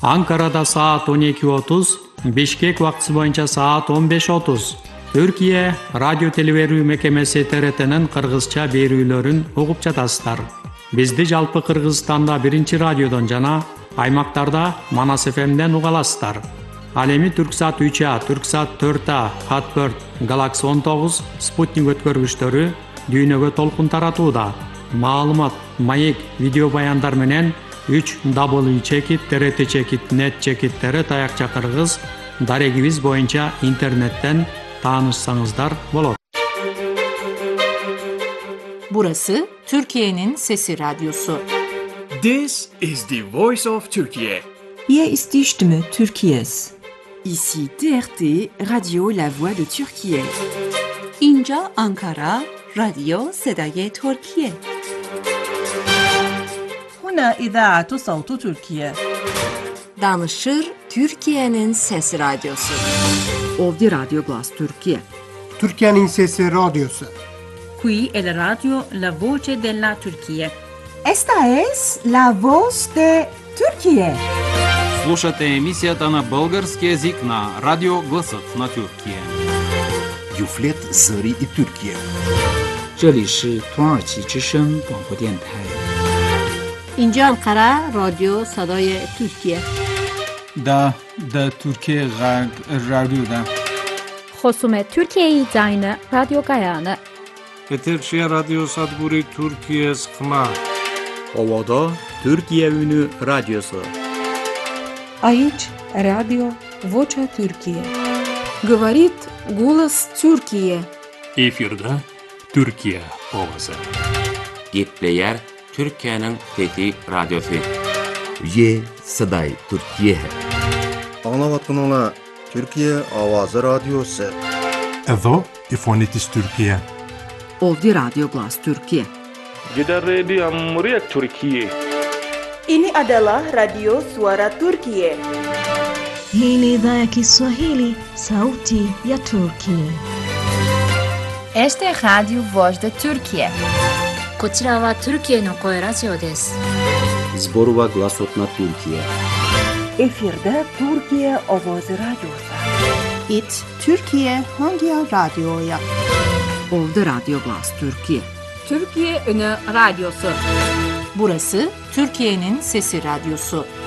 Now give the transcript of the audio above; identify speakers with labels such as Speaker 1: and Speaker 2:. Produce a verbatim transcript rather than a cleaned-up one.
Speaker 1: Ankara'da saat on iki otuz, Bişkek vakti boyunca saat on beş otuz. Türkiye Radyo Televerүү Mekemesi T R T'nin Kırgızça berүүлөрүн угуп жатасыздар. Бизди жалпы Кыргызстанда биринчи радиодон жана аймактарда Манас эф эмден уга аласыздар. Ал эми Түрксат үч А, Түрксат төрт А, Hotbird, Galaxy он тогуз, Sputnik өткөргүчтөрү дүйнөгө толкун таратууда. Маалымат, маек, видео баяндар менен үч дабл ю чекит Т Р Т чекит нет чекит Т Р таякча кыргыз дарегибиз боюнча интернеттен tanışsanızlar bolot.
Speaker 2: Burası Türkiye'nin Sesi Radyosu.
Speaker 3: This is the voice of Turkey.
Speaker 4: Hier ist die Stimme Türkiye's.
Speaker 5: Ici T R T, Radio La Voix de Türkiye.
Speaker 2: İnca Ankara, Radio Sedaye Türkiye.
Speaker 6: هنا إذاعة صوت تركيا.
Speaker 2: Danışır Türkiye'nin Sesi Radyosu.
Speaker 5: Ovdje Radio Glas Türkiye.
Speaker 7: Türkiye'nin Sesi Radyosu.
Speaker 6: Qui è la radio La Voce della Turchia.
Speaker 4: Esta es la voz de Türkiye.
Speaker 8: Слушате емисията на български език на Радио Гласът на Türkiye.
Speaker 9: Юфлет Зări и Türkiye.
Speaker 10: 这里是土耳其之声广播电台。
Speaker 2: İnca Ankara, Radio Sadaye Türkiye.
Speaker 11: Da, da Türkiye Radyo'da.
Speaker 12: خصوم Türkiye Zayne Radyo Gayane.
Speaker 13: Eterşehir Radyo Sadburi Türkiye Sıkma.
Speaker 14: Ovada Türkiye Ünü Radyosu.
Speaker 15: Aici Radio Vocea Türkiye.
Speaker 16: Говорит голос Türkiye.
Speaker 17: Efirde Türkiye Ovası.
Speaker 18: Gepleyer Türkiye'nin Fethi Radyosu.
Speaker 9: Ye Saday Türkiye.
Speaker 19: Anlavatkanlar Türkiye Avazı Radyosu.
Speaker 20: Edo İfonitis Türkiye.
Speaker 5: Ovdje Radio Glas Türkiye.
Speaker 13: Gider Radio Amriyet Türkiye.
Speaker 1: Ini adalah Radio Suara Türkiye.
Speaker 6: Hii ni idhaa ya Kiswahili, Sauti ya Turkiye.
Speaker 3: Este es Radio Voz de Türkiye.
Speaker 17: こちらは Türkiyeの声ラジオです。
Speaker 9: Zborova Glasot na Türkiye.
Speaker 16: Efirde Türkiye Ovazı Radyosu.
Speaker 8: It Türkiye hangi radyoya?
Speaker 5: Ovdje Radio Glas Türkiye.
Speaker 2: Türkiye Ünü Radyosu. Burası Türkiye'nin Sesi Radyosu.